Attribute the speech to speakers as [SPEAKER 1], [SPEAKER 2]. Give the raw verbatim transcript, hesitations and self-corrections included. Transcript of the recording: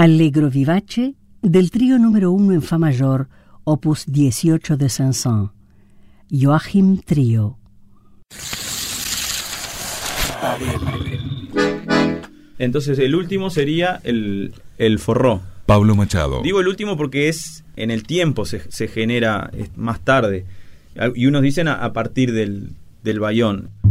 [SPEAKER 1] Allegro vivace del trío número uno en fa mayor, opus dieciocho de Saint-Saëns, Joachim Trío.
[SPEAKER 2] Entonces el último sería el, el forró.
[SPEAKER 3] Pablo Machado.
[SPEAKER 2] Digo el último porque es en el tiempo, se, se genera más tarde. Y unos dicen a, a partir del, del bayón.